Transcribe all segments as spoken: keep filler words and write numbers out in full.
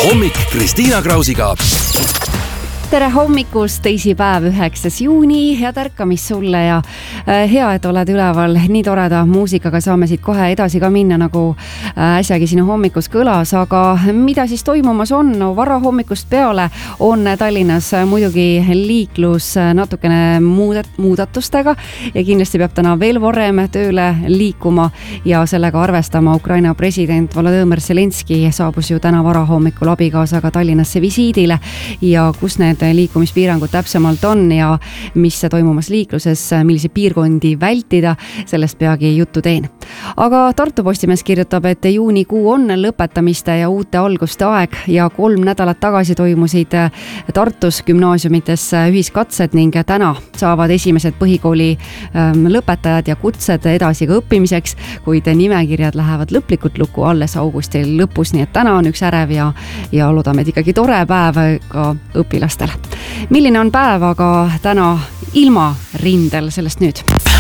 hommik Kristiina Krausiga. Tere hommikust, teisipäev, üheksas juuni, head ärkamist sulle ja hea, et oled üleval. Nii toreda muusikaga saame siit kohe edasi ka minna, nagu äsjagi sinu hommikus kõlas, aga mida siis toimumas on? No vara hommikust peale on Tallinnas muidugi liiklus natukene muudet, muudatustega ja kindlasti peab täna veel varem tööle liikuma ja sellega arvestama. Ukraina president Volodõmõr Zelenski saabus ju täna vara hommikul abikaasaga Tallinnasse visiidile ja kus need liikumispiirangud täpsemalt on ja mis toimumas liikluses, millise piirkondi vältida, sellest peagi juttu teen. Aga Tartu Postimees kirjutab, et juunikuu on lõpetamiste ja uute alguste aeg ja kolm nädalat tagasi toimusid Tartus gümnaasiumites ühiskatsed ning täna saavad esimesed põhikooli lõpetajad ja kutsed edasi ka õppimiseks, kuid nimekirjad lähevad lõplikult lukku alles augusti lõpus, nii et täna on üks ärev ja, ja loodame, et ikkagi tore päev ka õpilastele. Milline on päev aga täna ilma rindel, sellest nüüd.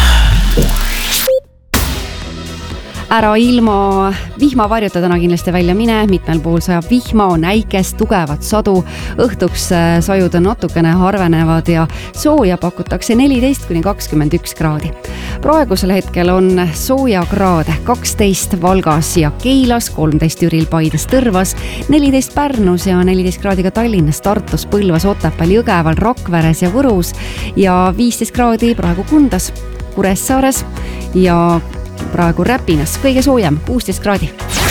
Ära ilma vihmavarjuta täna kindlasti välja mine, mitmel pool sajab vihma, on äikest, tugevat sadu, õhtuks sajud natukene harvenevad ja sooja pakutakse neliteist kuni kakskümmend üks kraadi. Praegusel hetkel on sooja kraade kaksteist Valgas ja Keilas, kolmteist Jüril, Paides, Tõrvas, neliteist Pärnus ja neliteist kraadiga Tallinnas, Tartus, Põlvas, Otepääl, Jõgeval, Rakveres ja Võrus ja viisteist kraadi praegu Kundas, Kuressaares ja praegu Räpinas kõige soojem kuusteist kraadi.